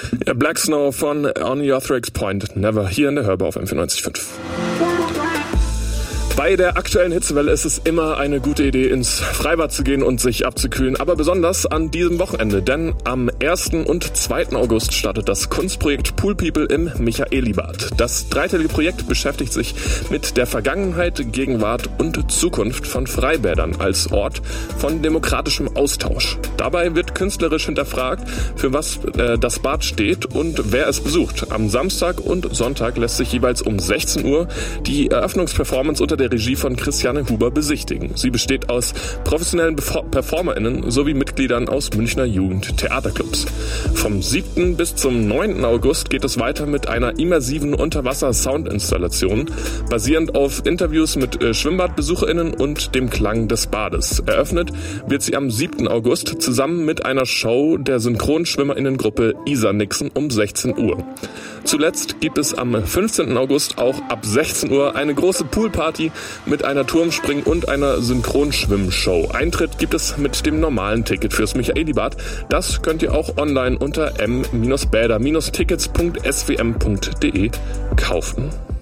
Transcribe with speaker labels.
Speaker 1: Black Snow von Oniothrix Point Never hier in der Hörbar auf M94.5. Bei der aktuellen Hitzewelle ist es immer eine gute Idee, ins Freibad zu gehen und sich abzukühlen, aber besonders an diesem Wochenende, denn am 1. und 2. August startet das Kunstprojekt Pool People im Michaelibad. Das dreiteilige Projekt beschäftigt sich mit der Vergangenheit, Gegenwart und Zukunft von Freibädern als Ort von demokratischem Austausch. Dabei wird künstlerisch hinterfragt, für was das Bad steht und wer es besucht. Am Samstag und Sonntag lässt sich jeweils um 16 Uhr die Eröffnungsperformance unter der Regie von Christiane Huber besichtigen. Sie besteht aus professionellen PerformerInnen sowie Mitgliedern aus Münchner Jugendtheaterclubs. Vom 7. bis zum 9. August geht es weiter mit einer immersiven Unterwasser-Soundinstallation, basierend auf Interviews mit SchwimmbadbesucherInnen und dem Klang des Bades. Eröffnet wird sie am 7. August zusammen mit einer Show der SynchronschwimmerInnen-Gruppe Isa Nixon um 16 Uhr. Zuletzt gibt es am 15. August auch ab 16 Uhr eine große Poolparty mit einer Turmspring- und einer Synchronschwimmshow. Eintritt gibt es mit dem normalen Ticket fürs Michaelibad. Das könnt ihr auch online unter m-bäder-tickets.swm.de kaufen.